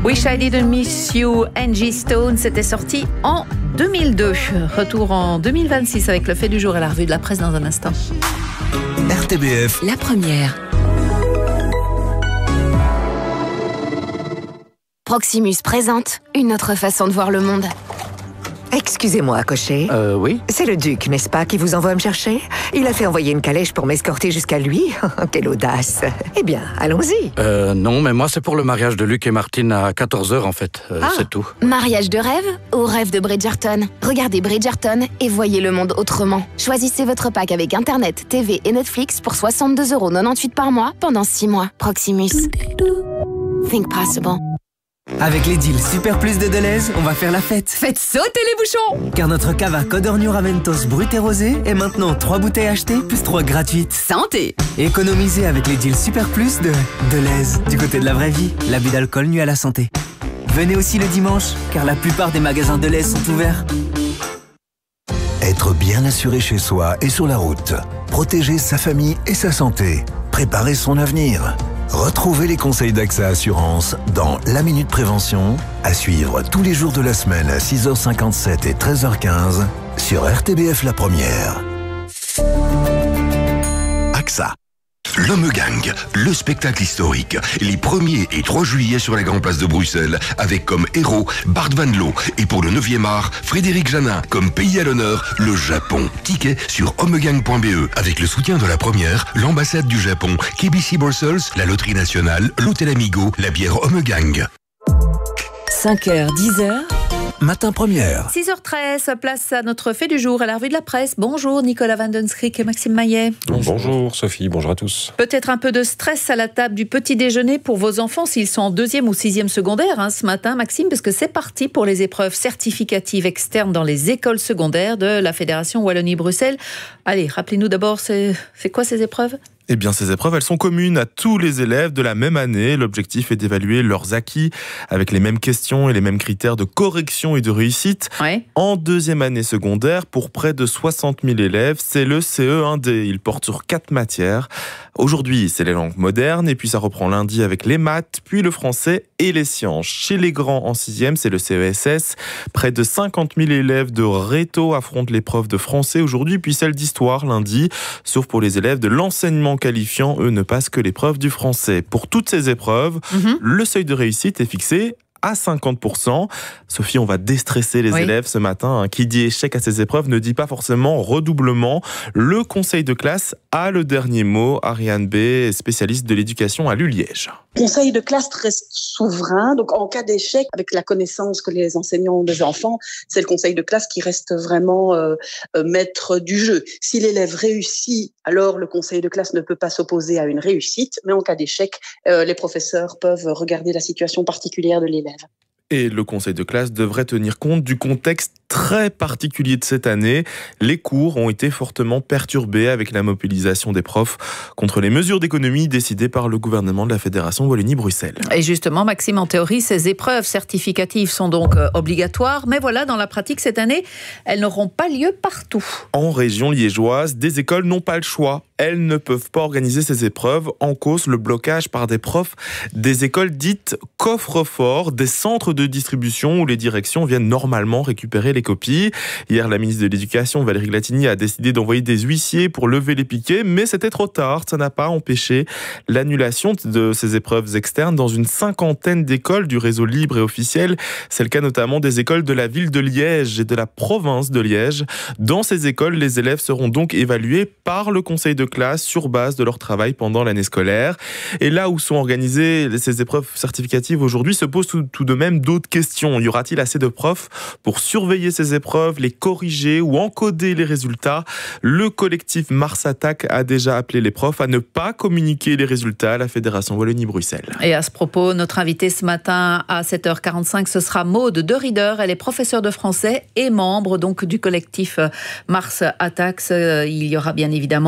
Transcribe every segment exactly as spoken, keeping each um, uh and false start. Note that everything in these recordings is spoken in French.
Wish I Didn't Miss You, Angie Stone, c'était sorti en deux mille deux. Retour en deux mille vingt-six avec le fait du jour et la revue de la presse dans un instant. R T B F, la première. Proximus présente une autre façon de voir le monde. Excusez-moi, cocher. Euh, oui. C'est le duc, n'est-ce pas, qui vous envoie me chercher? Il a fait envoyer une calèche pour m'escorter jusqu'à lui. Quelle audace. Eh bien, allons-y. Euh, non, mais moi, c'est pour le mariage de Luc et Martine à quatorze heures, en fait. Euh, ah, c'est tout. Mariage de rêve ou rêve de Bridgerton? Regardez Bridgerton et voyez le monde autrement. Choisissez votre pack avec Internet, T V et Netflix pour soixante-deux euros quatre-vingt-dix-huit par mois pendant six mois. Proximus. Think possible. Avec les deals Super Plus de Deleuze, on va faire la fête. Faites sauter les bouchons! Car notre cave à Codorniu Raventos brut et rosé est maintenant trois bouteilles achetées plus trois gratuites. Santé! Économisez avec les deals Super Plus de Deleuze. Du côté de la vraie vie, l'abus d'alcool nuit à la santé. Venez aussi le dimanche, car la plupart des magasins Deleuze sont ouverts. Être bien assuré chez soi et sur la route. Protéger sa famille et sa santé. Préparer son avenir. Retrouvez les conseils d'A X A Assurance dans La Minute Prévention, à suivre tous les jours de la semaine à six heures cinquante-sept et treize heures quinze sur R T B F La Première. A X A. L'Homme Gang, le spectacle historique, les premier et trois juillet sur la Grande Place de Bruxelles, avec comme héros Bart Van Loo et pour le neuvième art, Frédéric Janin, comme pays à l'honneur, le Japon. Ticket sur homegang point B E, avec le soutien de La Première, l'ambassade du Japon, K B C Brussels, la Loterie Nationale, l'Hôtel Amigo, la bière Homme Gang. cinq heures, dix heures. Matin Première. six heures treize, place à notre fait du jour, à la revue de la presse. Bonjour Nicolas Vandenskrik et Maxime Maillet. Bonjour. Bonjour Sophie, bonjour à tous. Peut-être un peu de stress à la table du petit déjeuner pour vos enfants s'ils sont en deuxième ou sixième secondaire hein, ce matin, Maxime, parce que c'est parti pour les épreuves certificatives externes dans les écoles secondaires de la Fédération Wallonie-Bruxelles. Allez, rappelez-nous d'abord, c'est, c'est quoi ces épreuves ? Eh bien, ces épreuves, elles sont communes à tous les élèves de la même année. L'objectif est d'évaluer leurs acquis avec les mêmes questions et les mêmes critères de correction et de réussite. Ouais. En deuxième année secondaire, pour près de soixante mille élèves, c'est le C E un D. Il porte sur quatre matières. Aujourd'hui, c'est les langues modernes et puis ça reprend lundi avec les maths, puis le français et les sciences. Chez les grands en sixième, c'est le C E S S. Près de cinquante mille élèves de réto affrontent l'épreuve de français aujourd'hui, puis celle d'histoire lundi. Sauf pour les élèves de l'enseignement qualifiant, eux ne passent que l'épreuve du français. Pour toutes ces épreuves, mmh. le seuil de réussite est fixé à cinquante pour cent. Sophie, on va déstresser les oui. élèves ce matin. Qui dit échec à ces épreuves ne dit pas forcément redoublement. Le conseil de classe a le dernier mot. Ariane B, spécialiste de l'éducation à l'U Liège. Le conseil de classe reste souverain. Donc, en cas d'échec, avec la connaissance que les enseignants ont des enfants, c'est le conseil de classe qui reste vraiment euh, euh, maître du jeu. Si l'élève réussit, alors le conseil de classe ne peut pas s'opposer à une réussite. Mais en cas d'échec, euh, les professeurs peuvent regarder la situation particulière de l'élève. Et le conseil de classe devrait tenir compte du contexte très particulier de cette année. Les cours ont été fortement perturbés avec la mobilisation des profs contre les mesures d'économie décidées par le gouvernement de la Fédération Wallonie-Bruxelles. Et justement, Maxime, en théorie, ces épreuves certificatives sont donc euh, obligatoires. Mais voilà, dans la pratique, cette année, elles n'auront pas lieu partout. En région liégeoise, des écoles n'ont pas le choix. Elles ne peuvent pas organiser ces épreuves. En cause, le blocage par des profs des écoles dites coffre-fort, des centres de distribution où les directions viennent normalement récupérer les copies. Hier, la ministre de l'Éducation, Valérie Glatini, a décidé d'envoyer des huissiers pour lever les piquets, mais c'était trop tard. Ça n'a pas empêché l'annulation de ces épreuves externes dans une cinquantaine d'écoles du réseau libre et officiel. C'est le cas notamment des écoles de la ville de Liège et de la province de Liège. Dans ces écoles, les élèves seront donc évalués par le conseil de classe sur base de leur travail pendant l'année scolaire. Et là où sont organisées ces épreuves certificatives aujourd'hui, se posent tout, tout de même d'autres questions. Y aura-t-il assez de profs pour surveiller ces épreuves, les corriger ou encoder les résultats? Le collectif Mars Attack a déjà appelé les profs à ne pas communiquer les résultats à la Fédération Wallonie-Bruxelles. Et à ce propos, notre invitée ce matin à sept heures quarante-cinq, ce sera Maude de Rieder. Elle est professeure de français et membre donc du collectif Mars Attack. Il y aura bien évidemment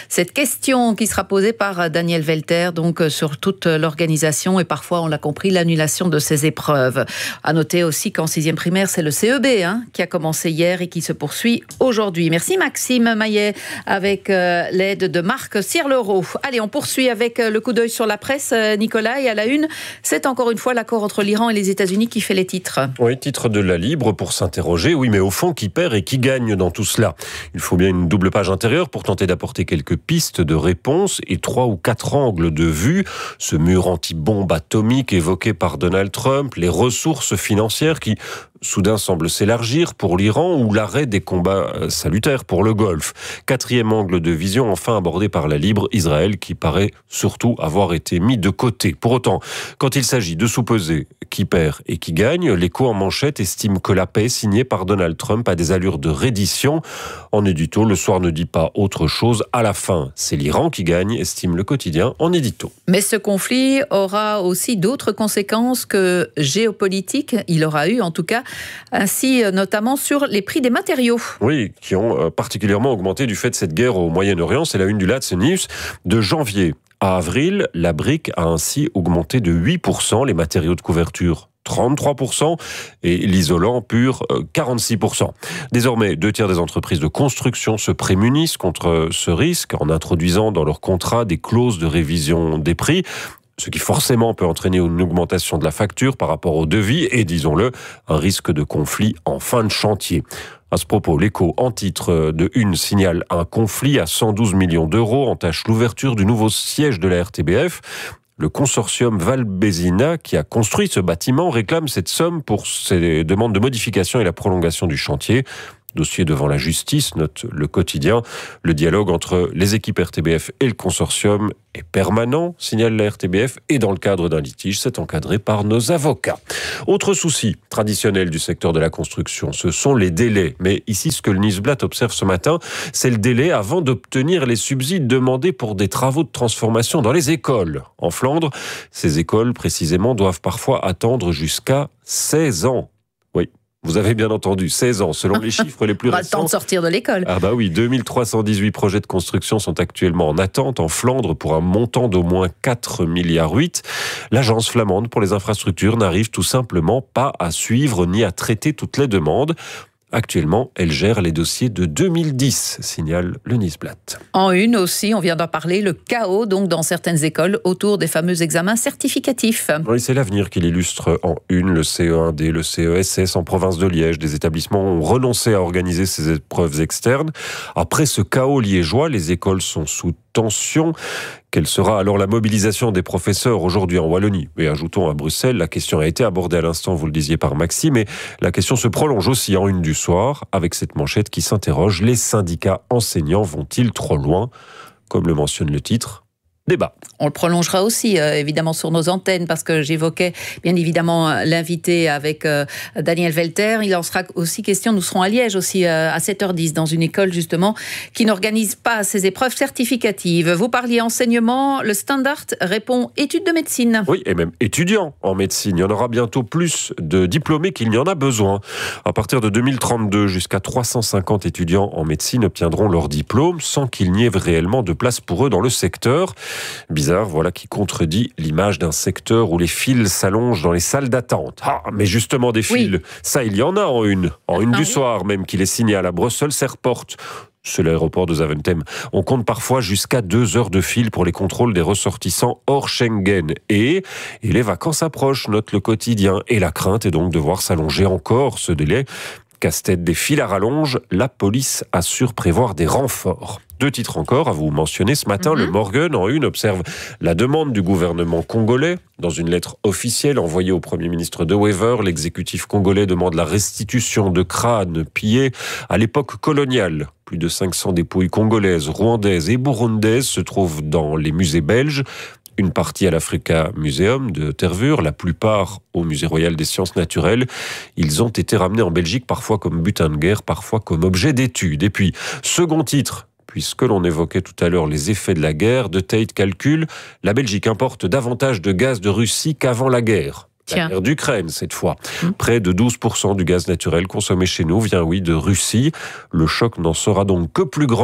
cette question qui sera posée par Daniel Welter, donc sur toute l'organisation et parfois, on l'a compris, l'annulation de ces épreuves. À noter aussi qu'en sixième primaire, c'est le C E B hein, qui a commencé hier et qui se poursuit aujourd'hui. Merci Maxime Maillet avec euh, l'aide de Marc Sirlereau. Allez, on poursuit avec le coup d'œil sur la presse, Nicolas, et à la une, c'est encore une fois l'accord entre l'Iran et les États-Unis qui fait les titres. Oui, titre de la Libre pour s'interroger. Oui, mais au fond, qui perd et qui gagne dans tout cela ? Il faut bien une double page intérieure pour tenter d'apporter quelques pistes de réponse et trois ou quatre angles de vue. Ce mur anti-bombe atomique évoqué par Donald Trump, les ressources financières qui soudain semble s'élargir pour l'Iran ou l'arrêt des combats salutaires pour le Golfe. Quatrième angle de vision enfin abordé par la Libre, Israël qui paraît surtout avoir été mis de côté. Pour autant, quand il s'agit de sous-peser qui perd et qui gagne, l'Écho en manchette estime que la paix signée par Donald Trump a des allures de reddition. En édito, Le Soir ne dit pas autre chose. À la fin, c'est l'Iran qui gagne, estime Le Quotidien en édito. Mais ce conflit aura aussi d'autres conséquences que géopolitiques. Il aura eu en tout cas ainsi notamment sur les prix des matériaux. Oui, qui ont particulièrement augmenté du fait de cette guerre au Moyen-Orient. C'est la une du Latse News. De janvier à avril, la brique a ainsi augmenté de huit pour cent, les matériaux de couverture trente-trois pour cent et l'isolant pur quarante-six pour cent. Désormais, deux tiers des entreprises de construction se prémunissent contre ce risque en introduisant dans leurs contrats des clauses de révision des prix, ce qui forcément peut entraîner une augmentation de la facture par rapport au devis et, disons-le, un risque de conflit en fin de chantier. À ce propos, l'Écho, en titre de une, signale un conflit à cent douze millions d'euros entache l'ouverture du nouveau siège de la R T B F. Le consortium Val-Bézina, qui a construit ce bâtiment, réclame cette somme pour ses demandes de modification et la prolongation du chantier. Dossier devant la justice, note Le Quotidien. Le dialogue entre les équipes R T B F et le consortium est permanent, signale la R T B F, et dans le cadre d'un litige, c'est encadré par nos avocats. Autre souci traditionnel du secteur de la construction, ce sont les délais. Mais ici, ce que le Nieuwsblad observe ce matin, c'est le délai avant d'obtenir les subsides demandés pour des travaux de transformation dans les écoles. En Flandre, ces écoles, précisément, doivent parfois attendre jusqu'à seize ans. Oui. Vous avez bien entendu, seize ans, selon les chiffres les plus Pas récents. le temps de sortir de l'école. Ah bah oui, deux mille trois cent dix-huit projets de construction sont actuellement en attente en Flandre pour un montant d'au moins quatre milliards huit. L'agence flamande pour les infrastructures n'arrive tout simplement pas à suivre ni à traiter toutes les demandes. Actuellement, elle gère les dossiers de deux mille dix, signale le Nieuwsblad. En une aussi, on vient d'en parler, le chaos donc dans certaines écoles autour des fameux examens certificatifs. Oui, c'est l'avenir qui l'illustre en une. Le C E un D, le C E S S en province de Liège. Des établissements ont renoncé à organiser ces épreuves externes. Après ce chaos liégeois, les écoles sont sous tension. Quelle sera alors la mobilisation des professeurs aujourd'hui en Wallonie ? Et ajoutons à Bruxelles, la question a été abordée à l'instant, vous le disiez par Maxime, mais la question se prolonge aussi en une du soir, avec cette manchette qui s'interroge, les syndicats enseignants vont-ils trop loin ? Comme le mentionne le titre, débat. On le prolongera aussi, euh, évidemment, sur nos antennes, parce que j'évoquais, bien évidemment, l'invité avec euh, Daniel Welter. Il en sera aussi question, nous serons à Liège aussi, euh, à sept heures dix, dans une école, justement, qui n'organise pas ces épreuves certificatives. Vous parliez enseignement, le Standard répond études de médecine. Oui, et même étudiants en médecine. Il y en aura bientôt plus de diplômés qu'il n'y en a besoin. À partir de deux mille trente-deux, jusqu'à trois cent cinquante étudiants en médecine obtiendront leur diplôme sans qu'il n'y ait réellement de place pour eux dans le secteur. Bizarre, voilà qui contredit l'image d'un secteur où les fils s'allongent dans les salles d'attente. Ah, mais justement des fils, oui. Ça il y en a en une, en une ah, du oui. soir même, qui les signale à Bruxelles Airport. C'est l'aéroport de Zaventem. On compte parfois jusqu'à deux heures de fil pour les contrôles des ressortissants hors Schengen. Et, et les vacances approchent, note Le Quotidien. Et la crainte est donc de voir s'allonger encore ce délai. Casse-tête des fils à rallonge, la police assure prévoir des renforts. Deux titres encore à vous mentionner ce matin. Mm-hmm. Le Morgen, en une, observe la demande du gouvernement congolais. Dans une lettre officielle envoyée au Premier ministre De Wever, l'exécutif congolais demande la restitution de crânes pillés à l'époque coloniale. Plus de cinq cents dépouilles congolaises, rwandaises et burundaises se trouvent dans les musées belges. Une partie à l'Africa Museum de Tervuren, la plupart au Musée Royal des Sciences Naturelles. Ils ont été ramenés en Belgique, parfois comme butin de guerre, parfois comme objet d'étude. Et puis, second titre, puisque l'on évoquait tout à l'heure les effets de la guerre, De Tate calcule, la Belgique importe davantage de gaz de Russie qu'avant la guerre. La guerre d'Ukraine, cette fois. Mmh. Près de douze pour cent du gaz naturel consommé chez nous vient, oui, de Russie. Le choc n'en sera donc que plus grand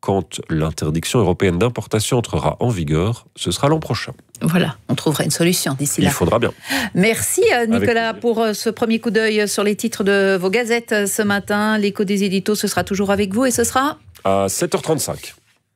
quand l'interdiction européenne d'importation entrera en vigueur. Ce sera l'an prochain. Voilà, on trouvera une solution d'ici là. Il faudra bien. Merci Nicolas pour ce premier coup d'œil sur les titres de vos gazettes ce matin. L'écho des éditos, ce sera toujours avec vous et ce sera à sept heures trente-cinq.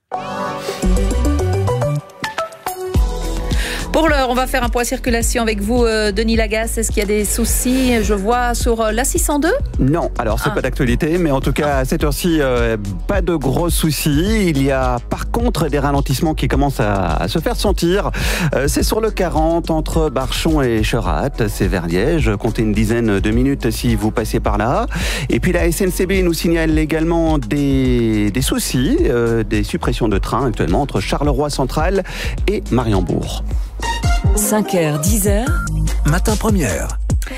Pour l'heure, on va faire un point circulation avec vous, euh, Denis Lagasse. Est-ce qu'il y a des soucis, je vois, sur euh, l'A six cent deux ? Non, alors c'est ah. pas d'actualité, mais en tout cas, à cette heure-ci, euh, pas de gros soucis. Il y a par contre des ralentissements qui commencent à, à se faire sentir. Euh, c'est sur le quarante, entre Barchon et Cherat, c'est vers Liège. Comptez une dizaine de minutes si vous passez par là. Et puis la S N C B nous signale également des, des soucis, euh, des suppressions de trains actuellement entre Charleroi Central et Mariembourg. cinq heures, dix heures. Matin première.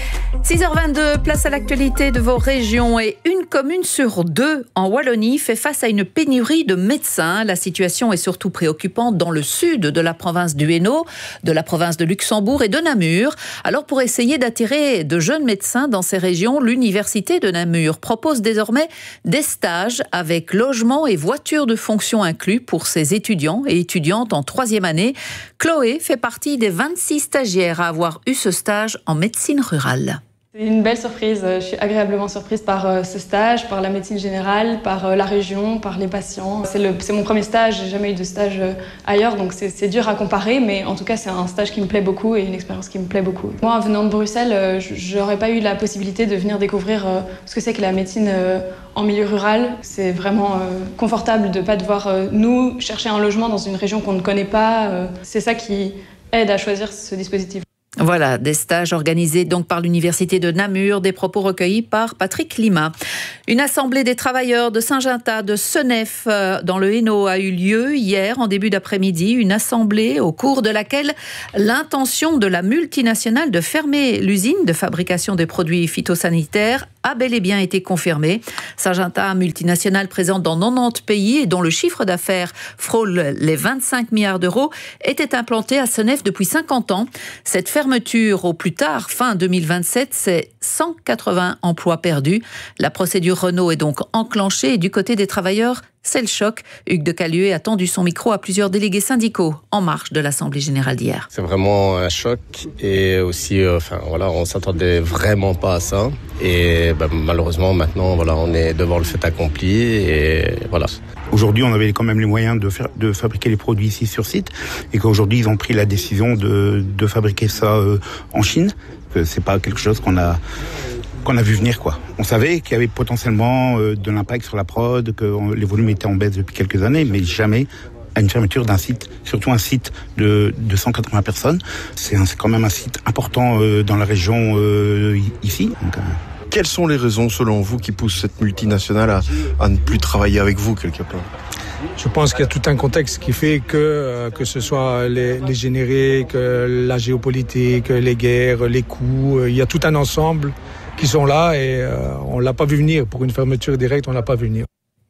six heures vingt-deux, place à l'actualité de vos régions et une commune sur deux en Wallonie fait face à une pénurie de médecins. La situation est surtout préoccupante dans le sud de la province du Hainaut, de la province de Luxembourg et de Namur. Alors pour essayer d'attirer de jeunes médecins dans ces régions, l'université de Namur propose désormais des stages avec logement et voiture de fonction inclus pour ses étudiants et étudiantes en troisième année. Chloé fait partie des vingt-six stagiaires à avoir eu ce stage en médecine rurale. C'est une belle surprise. Je suis agréablement surprise par ce stage, par la médecine générale, par la région, par les patients. C'est, le, c'est mon premier stage, j'ai jamais eu de stage ailleurs, donc c'est, c'est dur à comparer, mais en tout cas c'est un stage qui me plaît beaucoup et une expérience qui me plaît beaucoup. Moi, en venant de Bruxelles, je n'aurais pas eu la possibilité de venir découvrir ce que c'est que la médecine en milieu rural. C'est vraiment confortable de ne pas devoir, nous, chercher un logement dans une région qu'on ne connaît pas. C'est ça qui aide à choisir ce dispositif. Voilà, des stages organisés donc par l'université de Namur, des propos recueillis par Patrick Lima. Une assemblée des travailleurs de Saint-Gintas de Senef dans le Hainaut a eu lieu hier en début d'après-midi. Une assemblée au cours de laquelle l'intention de la multinationale de fermer l'usine de fabrication des produits phytosanitaires a bel et bien été confirmée. Saint-Gintas, multinationale présente dans quatre-vingt-dix pays et dont le chiffre d'affaires frôle les vingt-cinq milliards d'euros, était implantée à Senef depuis cinquante ans. Cette fermeture au plus tard, fin deux mille vingt-sept, c'est cent quatre-vingts emplois perdus. La procédure Renault est donc enclenchée et du côté des travailleurs, c'est le choc. Hugues de Caluet a tendu son micro à plusieurs délégués syndicaux en marge de l'Assemblée générale d'hier. C'est vraiment un choc et aussi, euh, enfin voilà, on s'attendait vraiment pas à ça. Et bah, malheureusement, maintenant, voilà, on est devant le fait accompli et voilà. Aujourd'hui, on avait quand même les moyens de, faire, de fabriquer les produits ici sur site et qu'aujourd'hui, ils ont pris la décision de, de fabriquer ça euh, en Chine. Que c'est pas quelque chose qu'on a qu'on a vu venir, quoi. On savait qu'il y avait potentiellement euh, de l'impact sur la prod, que on, les volumes étaient en baisse depuis quelques années, mais jamais à une fermeture d'un site, surtout un site de, de cent quatre-vingts personnes. C'est, un, c'est quand même un site important euh, dans la région euh, ici. Donc, euh... Quelles sont les raisons, selon vous, qui poussent cette multinationale à, à ne plus travailler avec vous, quelque part ? Je pense qu'il y a tout un contexte qui fait que, que ce soit les, les génériques, la géopolitique, les guerres, les coûts, il y a tout un ensemble qui sont là et euh, on ne l'a pas vu venir. Pour une fermeture directe, on ne l'a pas vu venir.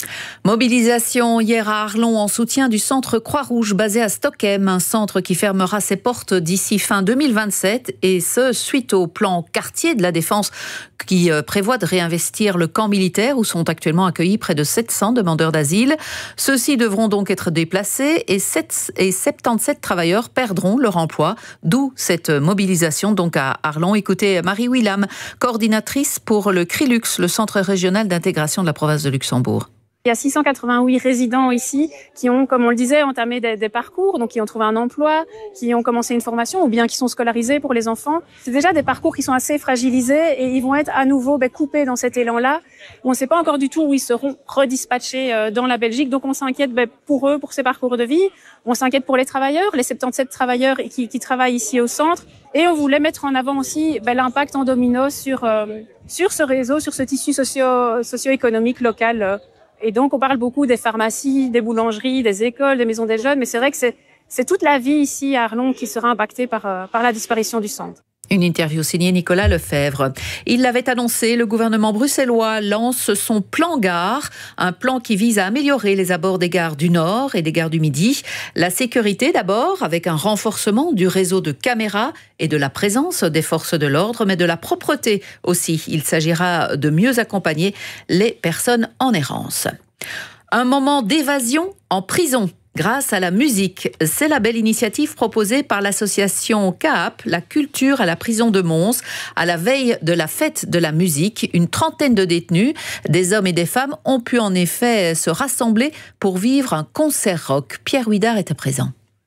Mobilisation hier à Arlon en soutien du centre Croix-Rouge basé à Stockhem, un centre qui fermera ses portes d'ici fin deux mille vingt-sept et ce suite au plan quartier de la Défense qui prévoit de réinvestir le camp militaire où sont actuellement accueillis près de sept cents demandeurs d'asile. Ceux-ci devront donc être déplacés et, sept, et soixante-dix-sept travailleurs perdront leur emploi, d'où cette mobilisation donc à Arlon. Écoutez Marie Willam, coordinatrice pour le CRILUX, le centre régional d'intégration de la province de Luxembourg. Il y a six cent quatre-vingt-huit résidents ici qui ont, comme on le disait, entamé des, des parcours, donc qui ont trouvé un emploi, qui ont commencé une formation ou bien qui sont scolarisés pour les enfants. C'est déjà des parcours qui sont assez fragilisés et ils vont être à nouveau ben, coupés dans cet élan-là où on ne sait pas encore du tout où ils seront redispatchés euh, dans la Belgique. Donc on s'inquiète ben, pour eux, pour ces parcours de vie. On s'inquiète pour les travailleurs, les soixante-dix-sept travailleurs qui, qui travaillent ici au centre. Et on voulait mettre en avant aussi ben, l'impact en domino sur, euh, sur ce réseau, sur ce tissu socio, socio-économique local. Euh, Et donc, on parle beaucoup des pharmacies, des boulangeries, des écoles, des maisons des jeunes, mais c'est vrai que c'est, c'est toute la vie ici à Arlon qui sera impactée par, euh, par la disparition du centre. Une interview signée Nicolas Lefebvre. Il l'avait annoncé, le gouvernement bruxellois lance son plan gare, un plan qui vise à améliorer les abords des gares du Nord et des gares du Midi. La sécurité d'abord, avec un renforcement du réseau de caméras et de la présence des forces de l'ordre, mais de la propreté aussi. Il s'agira de mieux accompagner les personnes en errance. Un moment d'évasion en prison grâce à la musique. C'est la belle initiative proposée par l'association C A A P, la culture à la prison de Mons. À la veille de la fête de la musique, une trentaine de détenus, des hommes et des femmes, ont pu en effet se rassembler pour vivre un concert rock. Pierre Huidard était présent.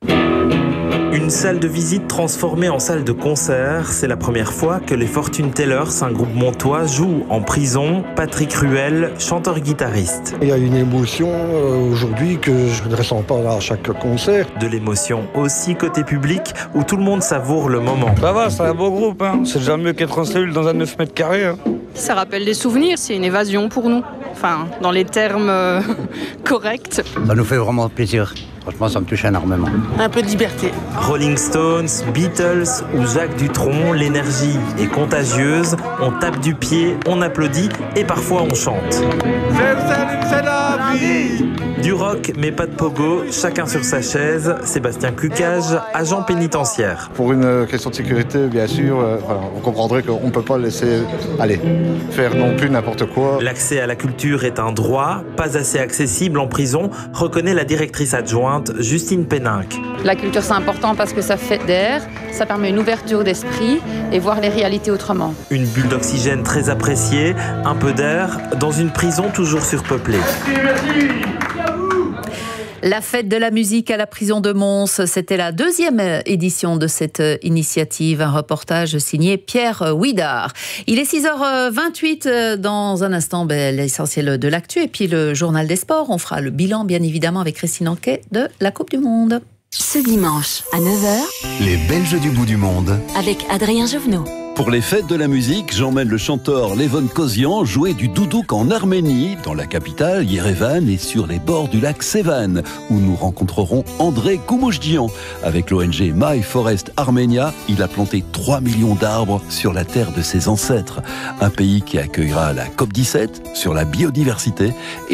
Une salle de visite transformée en salle de concert, c'est la première fois que les Fortune Tellers, un groupe montois, jouent en prison. Patrick Ruel, chanteur-guitariste. Il y a une émotion euh, aujourd'hui que je ne ressens pas à chaque concert. De l'émotion aussi côté public, où tout le monde savoure le moment. Ça va, c'est un beau groupe, hein. C'est déjà mieux qu'être en cellule dans un neuf mètres carrés. Hein. Ça rappelle des souvenirs, c'est une évasion pour nous. Enfin, dans les termes euh, corrects. Ça nous fait vraiment plaisir. Franchement, ça me touche énormément. Un peu de liberté. Rolling Stones, Beatles ou Jacques Dutronc, l'énergie est contagieuse. On tape du pied, on applaudit et parfois on chante. C'est la vie. Du rock, mais pas de pogo, chacun sur sa chaise. Sébastien Clucage, agent pénitentiaire. Pour une question de sécurité, bien sûr, euh, voilà, on comprendrait qu'on ne peut pas laisser aller, faire non plus n'importe quoi. L'accès à la culture est un droit, pas assez accessible en prison, reconnaît la directrice adjointe Justine Péninck. La culture, c'est important parce que ça fédère, ça permet une ouverture d'esprit et voir les réalités autrement. Une bulle d'oxygène très appréciée, un peu d'air, dans une prison toujours surpeuplée. Merci, merci. La fête de la musique à la prison de Mons, c'était la deuxième édition de cette initiative. Un reportage signé Pierre Huidard. Il est six heures vingt-huit. Dans un instant, ben, l'essentiel de l'actu et puis le journal des sports. On fera le bilan, bien évidemment, avec Christine Anquet de la Coupe du Monde. Ce dimanche, à neuf heures, les Belges du bout du monde. Avec Adrien Jovenot. Pour les fêtes de la musique, j'emmène le chanteur Levon Kozian jouer du doudouk en Arménie, dans la capitale Yerevan et sur les bords du lac Sevan, où nous rencontrerons André Koumouchdian. Avec l'O N G My Forest Armenia, il a planté trois millions d'arbres sur la terre de ses ancêtres. Un pays qui accueillera la COP dix-sept sur la biodiversité. Et